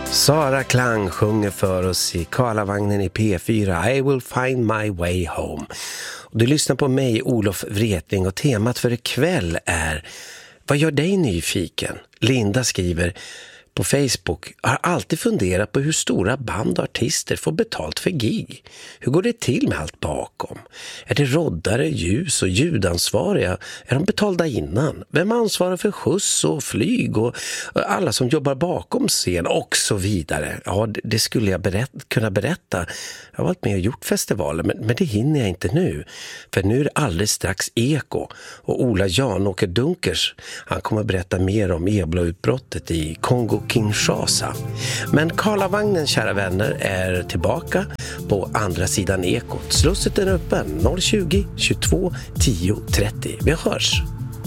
Sara Klang sjunger för oss i Karlavagnen i P4 I will find my way home. Och du lyssnar på mig, Olof Wretling, och temat för ikväll är: vad gör dig nyfiken? Linda skriver på Facebook: har alltid funderat på hur stora band och artister får betalt för gig. Hur går det till med allt bakom? Är det roddare, ljus och ljudansvariga? Är de betalda innan? Vem ansvarar för skjuts och flyg och alla som jobbar bakom scen och så vidare? Ja, det skulle jag kunna berätta. Jag har varit med och gjort festivaler, men det hinner jag inte nu. För nu är det alldeles strax Eko. Och Ola Janåker Dunkers, han kommer att berätta mer om Ebola-utbrottet i Kongo-Kinshasa. Men Karlavagnen, kära vänner, är tillbaka på andra sidan Ekot. Slusset är öppen 020 22 10 30. Vi hörs!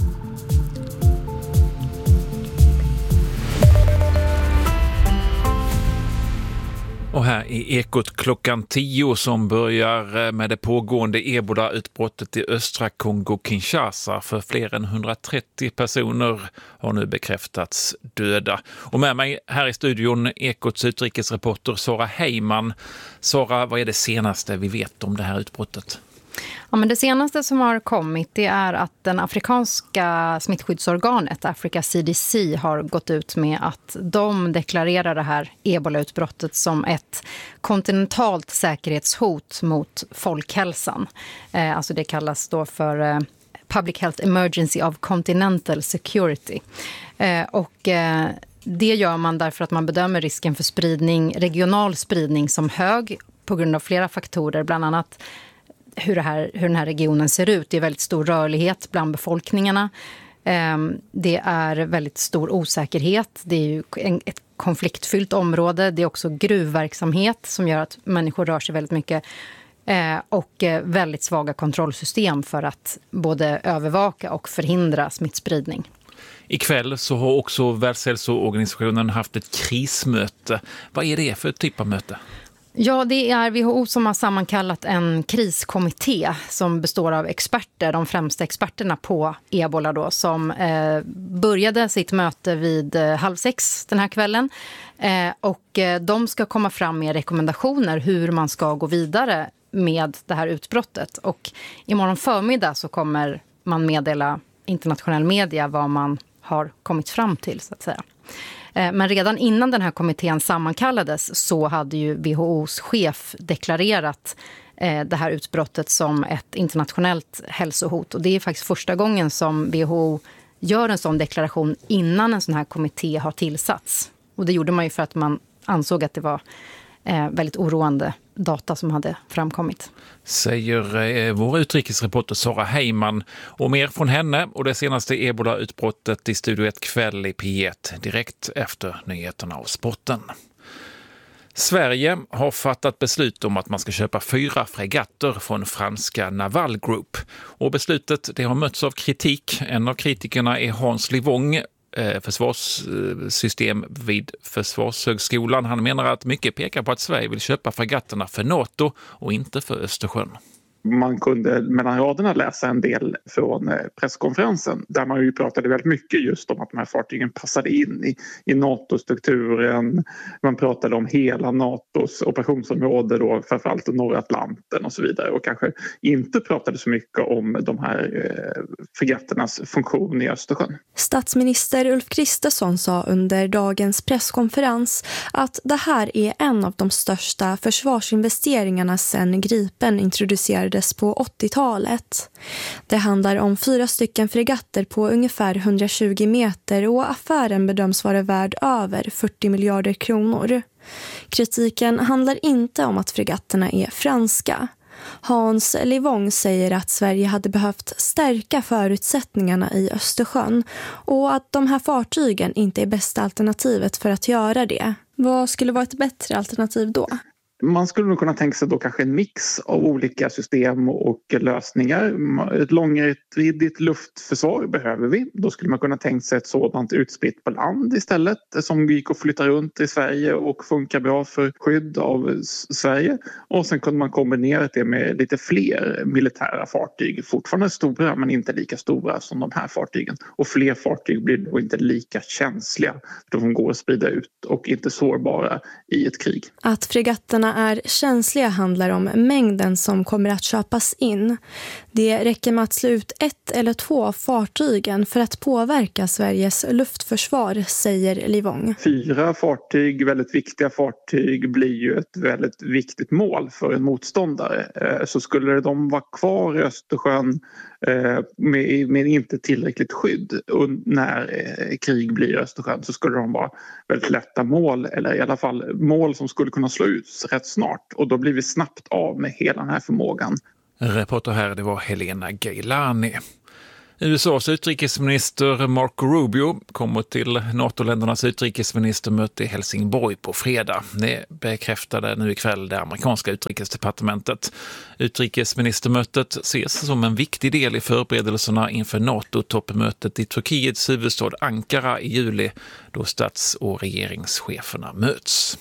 Och här i Ekot klockan 10 som börjar med det pågående Ebola-utbrottet i östra Kongo-Kinshasa. För fler än 130 personer har nu bekräftats döda. Och med mig här i studion Ekots utrikesreporter Sara Heyman. Sara, vad är det senaste vi vet om det här utbrottet? Ja, men det senaste som har kommit, det är att den afrikanska smittskyddsorganet Africa CDC har gått ut med att de deklarerar det här Ebola-utbrottet som ett kontinentalt säkerhetshot mot folkhälsan. Alltså det kallas då för Public Health Emergency of Continental Security. Det gör man därför att man bedömer risken för regional spridning som hög på grund av flera faktorer, bland annat hur den här regionen ser ut. Det är väldigt stor rörlighet bland befolkningarna. Det är väldigt stor osäkerhet. Det är ju ett konfliktfyllt område. Det är också gruvverksamhet som gör att människor rör sig väldigt mycket. Och väldigt svaga kontrollsystem för att både övervaka och förhindra smittspridning. Ikväll så har också Världshälsoorganisationen haft ett krismöte. Vad är det för typ av möte? Ja, det är WHO som har sammankallat en kriskommitté som består av experter, de främsta experterna på Ebola då, som började sitt möte vid 5:30 den här kvällen. Och de ska komma fram med rekommendationer hur man ska gå vidare med det här utbrottet. Och imorgon förmiddag så kommer man meddela internationell media vad man har kommit fram till, så att säga. Men redan innan den här kommittén sammankallades så hade ju WHOs chef deklarerat det här utbrottet som ett internationellt hälsohot. Och det är faktiskt första gången som WHO gör en sån deklaration innan en sån här kommitté har tillsatts. Och det gjorde man ju för att man ansåg att det var väldigt oroande data som hade framkommit. Säger vår utrikesreporter Sara Heyman, och mer från henne och det senaste Ebola-utbrottet i Studio 1 kväll i P1 direkt efter nyheterna och sporten. Sverige har fattat beslut om att man ska köpa 4 fregatter från franska Naval Group. Och beslutet det har mötts av kritik. En av kritikerna är Hans Livong, försvarssystem vid Försvarshögskolan. Han menar att mycket pekar på att Sverige vill köpa fregatterna för NATO och inte för Östersjön. Man kunde mellan raderna läsa en del från presskonferensen där man ju pratade väldigt mycket just om att de här fartygen passade in i NATO-strukturen. Man pratade om hela NATOs operationsområde då, framförallt norra Atlanten och så vidare, och kanske inte pratade så mycket om de här fregatternas funktion i Östersjön. Statsminister Ulf Kristersson sa under dagens presskonferens att det här är en av de största försvarsinvesteringarna sedan Gripen introducerades på 80-talet. Det handlar om 4 stycken fregatter på ungefär 120 meter och affären bedöms vara värd över 40 miljarder kronor. Kritiken handlar inte om att fregatterna är franska. Hans Livong säger att Sverige hade behövt stärka förutsättningarna i Östersjön och att de här fartygen inte är bästa alternativet för att göra det. Vad skulle vara ett bättre alternativ då? Man skulle nog kunna tänka sig då kanske en mix av olika system och lösningar. Ett långräckviddigt luftförsvar behöver vi. Då skulle man kunna tänka sig ett sådant utspritt på land istället som gick att flytta runt i Sverige och funkar bra för skydd av Sverige. Och sen kunde man kombinera det med lite fler militära fartyg. Fortfarande stora men inte lika stora som de här fartygen. Och fler fartyg blir då inte lika känsliga för de går att sprida ut och inte sårbara i ett krig. Att fregatterna är känsliga handlar om mängden som kommer att köpas in. Det räcker med att slå ut 1 eller 2 av fartygen för att påverka Sveriges luftförsvar, säger Livong. 4 fartyg, väldigt viktiga fartyg, blir ju ett väldigt viktigt mål för en motståndare. Så skulle de vara kvar i Östersjön med inte tillräckligt skydd när krig blir i Östersjön, så skulle de vara väldigt lätta mål, eller i alla fall mål som skulle kunna slå ut rätt snart, och då blir vi snabbt av med hela den här förmågan. Reporter här, det var Helena Gailani. USAs utrikesminister Marco Rubio kommer till NATO-ländernas utrikesministermöte i Helsingborg på fredag. Det bekräftade nu ikväll det amerikanska utrikesdepartementet. Utrikesministermötet ses som en viktig del i förberedelserna inför NATO-toppmötet i Turkiets huvudstad Ankara i juli, då stats- och regeringscheferna möts.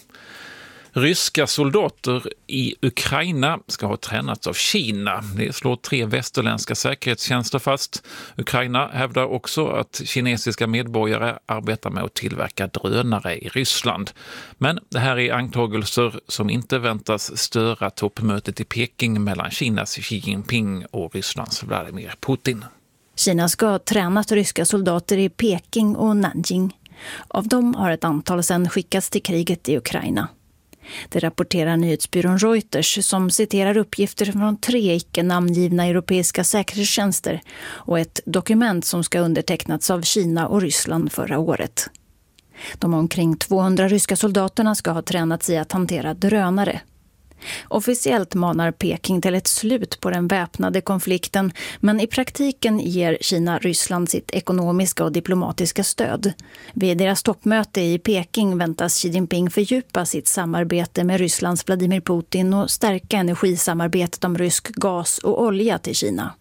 Ryska soldater i Ukraina ska ha tränats av Kina. Det slår 3 västerländska säkerhetstjänster fast. Ukraina hävdar också att kinesiska medborgare arbetar med att tillverka drönare i Ryssland. Men det här är anklagelser som inte väntas störa toppmötet i Peking mellan Kinas Xi Jinping och Rysslands Vladimir Putin. Kina ska ha tränat ryska soldater i Peking och Nanjing. Av dem har ett antal sedan skickats till kriget i Ukraina. Det rapporterar nyhetsbyrån Reuters som citerar uppgifter från 3 icke-namngivna europeiska säkerhetstjänster och ett dokument som ska undertecknats av Kina och Ryssland förra året. De omkring 200 ryska soldaterna ska ha tränats i att hantera drönare. Officiellt manar Peking till ett slut på den väpnade konflikten, men i praktiken ger Kina Ryssland sitt ekonomiska och diplomatiska stöd. Vid deras toppmöte i Peking väntas Xi Jinping fördjupa sitt samarbete med Rysslands Vladimir Putin och stärka energisamarbetet om rysk gas och olja till Kina.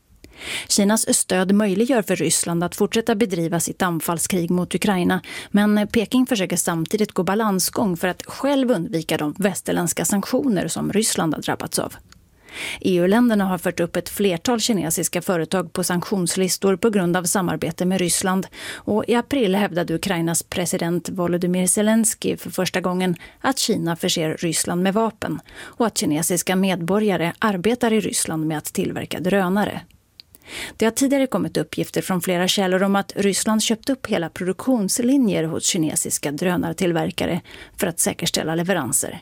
Kinas stöd möjliggör för Ryssland att fortsätta bedriva sitt anfallskrig mot Ukraina, men Peking försöker samtidigt gå balansgång för att själv undvika de västerländska sanktioner som Ryssland har drabbats av. EU-länderna har fört upp ett flertal kinesiska företag på sanktionslistor på grund av samarbete med Ryssland, och i april hävdade Ukrainas president Volodymyr Zelensky för första gången att Kina förser Ryssland med vapen och att kinesiska medborgare arbetar i Ryssland med att tillverka drönare. Det har tidigare kommit uppgifter från flera källor om att Ryssland köpt upp hela produktionslinjer hos kinesiska drönartillverkare för att säkerställa leveranser.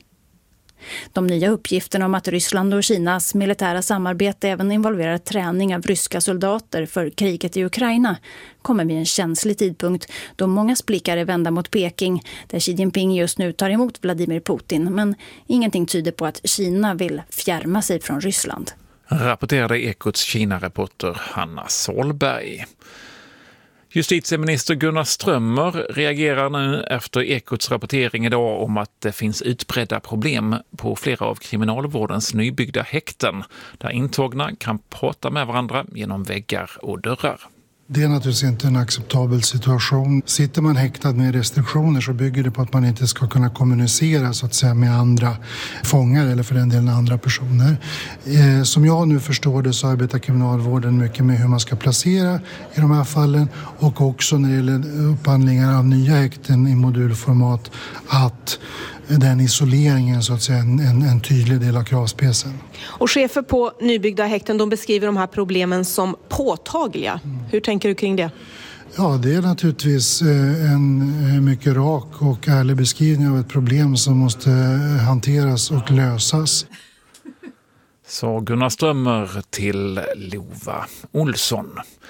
De nya uppgifterna om att Ryssland och Kinas militära samarbete även involverar träning av ryska soldater för kriget i Ukraina kommer vid en känslig tidpunkt då mångas blickar är vända mot Peking, där Xi Jinping just nu tar emot Vladimir Putin, men ingenting tyder på att Kina vill fjärma sig från Ryssland. Rapporterade Ekots Kina-reporter Hanna Solberg. Justitieminister Gunnar Strömmer reagerar nu efter Ekots rapportering idag om att det finns utbredda problem på flera av kriminalvårdens nybyggda häkten, där intagna kan prata med varandra genom väggar och dörrar. Det är naturligtvis inte en acceptabel situation. Sitter man häktad med restriktioner så bygger det på att man inte ska kunna kommunicera så att säga med andra fångar eller för den delen andra personer. Som jag nu förstår det så arbetar kriminalvården mycket med hur man ska placera i de här fallen, och också när det gäller upphandlingar av nya häkten i modulformat att den isoleringen så att säga en tydlig del av kravspecen. Och chefer på nybyggda häkten, de beskriver de här problemen som påtagliga. Hur tänker du kring det? Ja, det är naturligtvis en mycket rak och ärlig beskrivning av ett problem som måste hanteras och lösas. Så Gunnar Strömmer till Lova Olsson.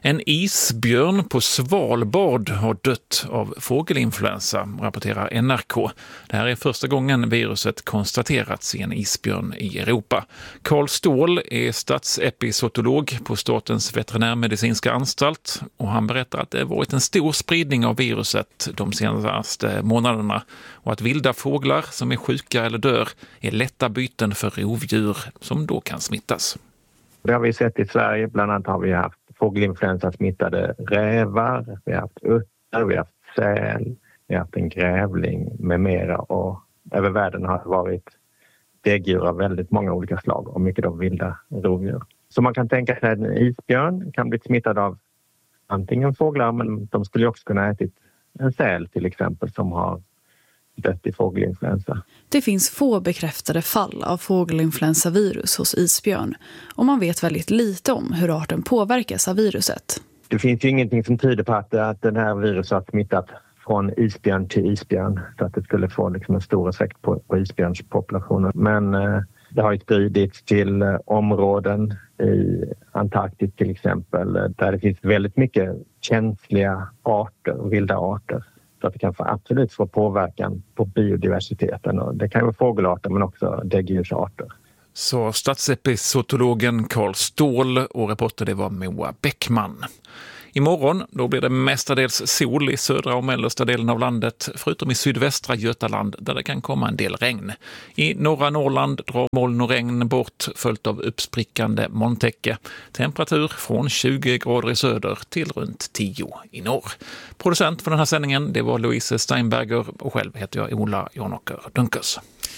En isbjörn på Svalbard har dött av fågelinfluensa, rapporterar NRK. Det här är första gången viruset konstaterats i en isbjörn i Europa. Carl Ståhl är statsepizootolog på Statens veterinärmedicinska anstalt och han berättar att det varit en stor spridning av viruset de senaste månaderna och att vilda fåglar som är sjuka eller dör är lätta byten för rovdjur som då kan smittas. Det har vi sett i Sverige. Bland annat har vi haft fågelinfluensa smittade rävar, vi har haft utter, vi har haft säl, vi har haft en grävling med mera. Och över världen har det varit däggdjur av väldigt många olika slag och mycket av vilda rovdjur. Så man kan tänka sig att en isbjörn kan bli smittad av antingen fåglar, men de skulle också kunna ha ätit en säl till exempel som har dött i fågelinfluensa. Det finns få bekräftade fall av fågelinfluensavirus hos isbjörn och man vet väldigt lite om hur arten påverkas av viruset. Det finns ju ingenting som tyder på att den här viruset har smittat från isbjörn till isbjörn så att det skulle få liksom en stor effekt på isbjörnspopulationen. Men det har ju spridits till områden i Antarktis till exempel där det finns väldigt mycket känsliga arter, vilda arter. Så att det kan absolut få påverkan på biodiversiteten. Och det kan vara fågelarter men också däggdjursarter. Så statsepizootologen Carl Ståhl och reporter det var Moa Bäckman. Imorgon då blir det mestadels sol i södra och mellersta delen av landet förutom i sydvästra Götaland där det kan komma en del regn. I norra Norrland drar moln och regn bort följt av uppsprickande molntäcke. Temperatur från 20 grader i söder till runt 10 i norr. Producent för den här sändningen det var Louise Steinberger och själv heter jag Ola Jonåker Dunkers.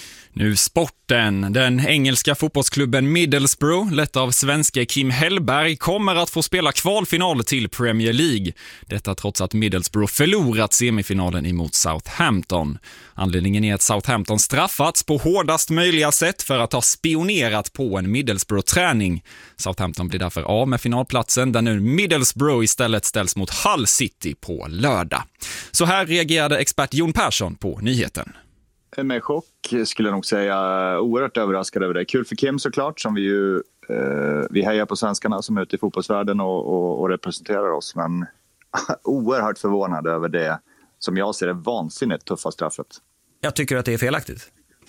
Nu sporten. Den engelska fotbollsklubben Middlesbrough, lett av svenske Kim Hellberg, kommer att få spela kvalfinal till Premier League. Detta trots att Middlesbrough förlorat semifinalen emot Southampton. Anledningen är att Southampton straffats på hårdast möjliga sätt för att ha spionerat på en Middlesbrough-träning. Southampton blir därför av med finalplatsen där nu Middlesbrough istället ställs mot Hull City på lördag. Så här reagerade expert Jon Persson på nyheten. Med chock skulle jag nog säga, oerhört överraskad över det. Kul för Kim såklart, som vi hejar på svenskarna som är ute i fotbollsvärlden och representerar oss. Men oerhört förvånad över det som jag ser är vansinnigt tuffa straffet. Jag tycker att det är felaktigt.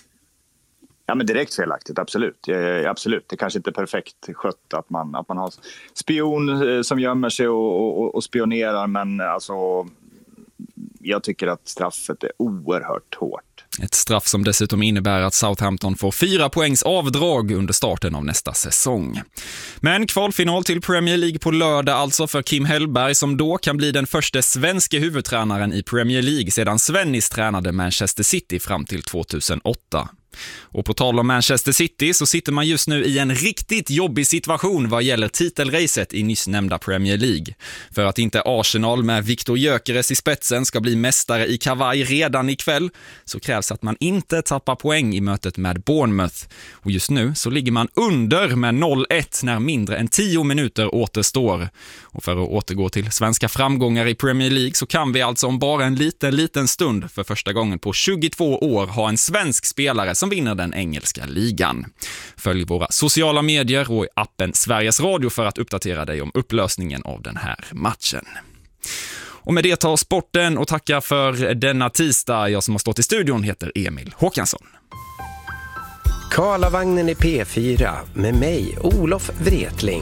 Ja, men direkt felaktigt, absolut. Absolut. Det kanske inte är perfekt skött att man har spion som gömmer sig och spionerar, men alltså jag tycker att straffet är oerhört hårt. Ett straff som dessutom innebär att Southampton får 4 poängs avdrag under starten av nästa säsong. Men kvalfinal till Premier League på lördag alltså för Kim Hellberg som då kan bli den första svenska huvudtränaren i Premier League sedan Svennis tränade Manchester City fram till 2008. Och på tal om Manchester City så sitter man just nu i en riktigt jobbig situation vad gäller titelracet i nyss nämnda Premier League. För att inte Arsenal med Victor Gyökeres i spetsen ska bli mästare i kavaj redan ikväll så krävs att man inte tappar poäng i mötet med Bournemouth. Och just nu så ligger man under med 0-1 när mindre än 10 minuter återstår. Och för att återgå till svenska framgångar i Premier League så kan vi alltså om bara en liten stund för första gången på 22 år ha en svensk spelare som vinner den engelska ligan. Följ våra sociala medier och i appen Sveriges Radio för att uppdatera dig om upplösningen av den här matchen. Och med det tar sporten och tackar för denna tisdag. Jag som har stått i studion heter Emil Håkansson. Karlavagnen i P4 med mig, Olof Wretling.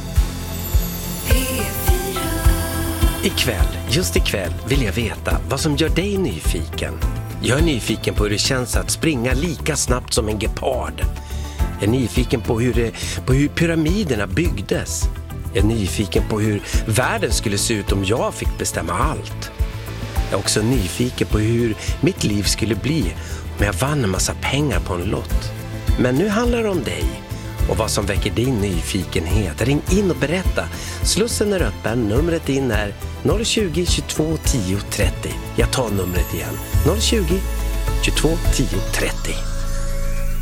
Just ikväll vill jag veta vad som gör dig nyfiken. Jag är nyfiken på hur det känns att springa lika snabbt som en gepard. Jag är nyfiken på hur pyramiderna byggdes. Jag är nyfiken på hur världen skulle se ut om jag fick bestämma allt. Jag är också nyfiken på hur mitt liv skulle bli om jag vann en massa pengar på en lott. Men nu handlar det om dig och vad som väcker din nyfikenhet. Ring in och berätta. Slussen är öppen. Numret in är 020 22 10 30. Jag tar numret igen. 020 22 10 30.